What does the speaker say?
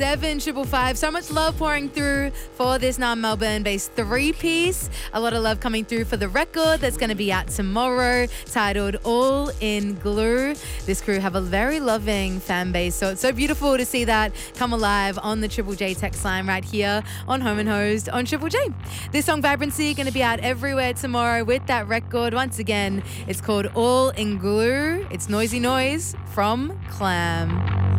755. So much love pouring through for this now Melbourne-based three-piece. A lot of love coming through for the record that's going to be out tomorrow, titled All in Glue. This crew have a very loving fan base, so it's so beautiful to see that come alive on the Triple J text line right here on Home and Hosed on Triple J. This song, Vibrancy, going to be out everywhere tomorrow with that record. Once again, it's called All in Glue. It's Noisy Noise from Clam.